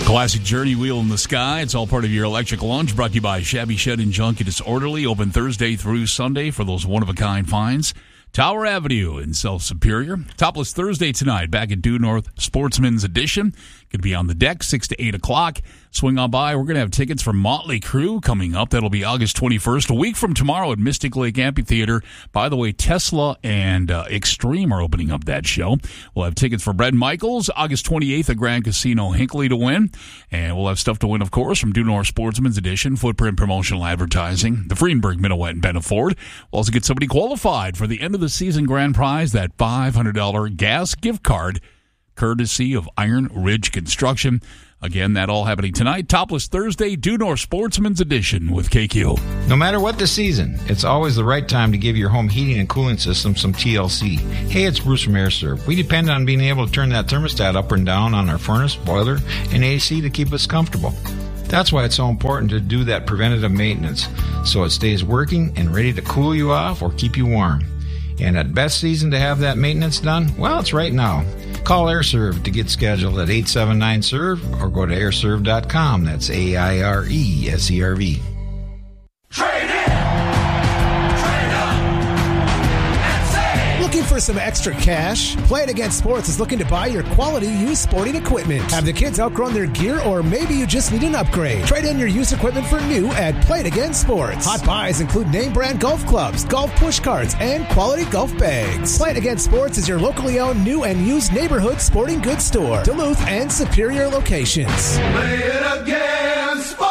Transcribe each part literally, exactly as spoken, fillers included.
Classic Journey Wheel in the Sky. It's all part of your electric lunch, brought to you by Shabby Shed and Junk and Disorderly. Open Thursday through Sunday for those one-of-a-kind finds. Tower Avenue in South Superior. Topless Thursday tonight back at Due North Sportsman's Edition. Going to be on the deck, six to eight o'clock. Swing on by. We're going to have tickets for Motley Crue coming up. That'll be August twenty-first, a week from tomorrow at Mystic Lake Amphitheater. By the way, Tesla and uh, Extreme are opening up that show. We'll have tickets for Bret Michaels, August twenty-eighth at Grand Casino Hinckley to win. And we'll have stuff to win, of course, from Due North Sportsman's Edition, Footprint Promotional Advertising, the Friedenberg Minuet and Ben Ford. We'll also get somebody qualified for the end of the season grand prize, that five hundred dollars gas gift card, courtesy of Iron Ridge Construction. Again, that all happening tonight. Topless Thursday, Due North Sportsman's Edition with K Q. No matter what the season, it's always the right time to give your home heating and cooling system some T L C. Hey, it's Bruce from AirServe. We depend on being able to turn that thermostat up and down on our furnace, boiler, and A C to keep us comfortable. That's why it's so important to do that preventative maintenance, so it stays working and ready to cool you off or keep you warm. And at best season to have that maintenance done? Well, it's right now. Call AirServe to get scheduled at eight seven nine S E R V or go to air serve dot com. That's A I R E S E R V. Trade in! Trade up! And save! Looking for some extra cash? Play It Again Sports is looking to buy your quality used sporting equipment. Have the kids outgrown their gear, or maybe you just need an upgrade? Trade in your used equipment for new at Play It Again Sports. Hot buys include name brand golf clubs, golf push carts, and quality golf bags. Play It Again Sports is your locally owned new and used neighborhood sporting goods store. Duluth and Superior locations. Play it again, sports!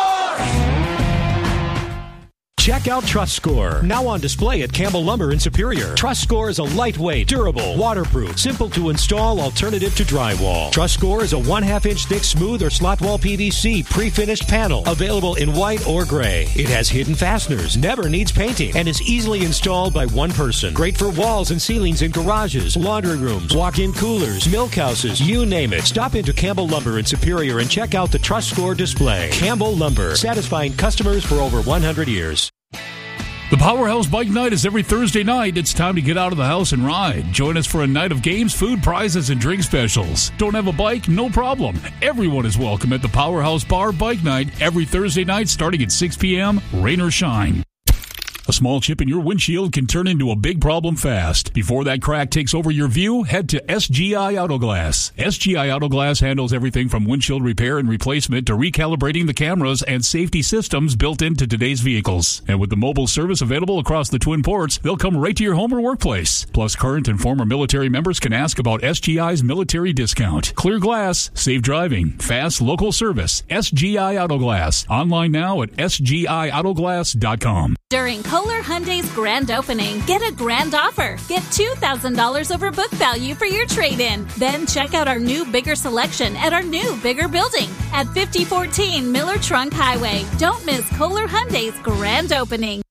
Check out Trust Score, now on display at Campbell Lumber in Superior. Trust Score is a lightweight, durable, waterproof, simple to install alternative to drywall. Trust Score is a one half inch thick smooth or slot wall P V C pre-finished panel, available in white or gray. It has hidden fasteners, never needs painting, and is easily installed by one person. Great for walls and ceilings in garages, laundry rooms, walk-in coolers, milk houses, you name it. Stop into Campbell Lumber in Superior and check out the Trust Score display. Campbell Lumber, satisfying customers for over one hundred years. The Powerhouse Bike Night is every Thursday night. It's time to get out of the house and ride. Join us for a night of games, food, prizes, and drink specials. Don't have a bike? No problem. Everyone is welcome at the Powerhouse Bar Bike Night every Thursday night starting at six p.m., rain or shine. A small chip in your windshield can turn into a big problem fast. Before that crack takes over your view, head to S G I Auto Glass. S G I Auto Glass handles everything from windshield repair and replacement to recalibrating the cameras and safety systems built into today's vehicles. And with the mobile service available across the Twin Ports, they'll come right to your home or workplace. Plus, current and former military members can ask about S G I's military discount. Clear glass, safe driving, fast local service. S G I Auto Glass. Online now at S G I auto glass dot com. During Kohler Hyundai's grand opening, get a grand offer. Get two thousand dollars over book value for your trade-in. Then check out our new, bigger selection at our new, bigger building at fifty fourteen Miller Trunk Highway. Don't miss Kohler Hyundai's grand opening.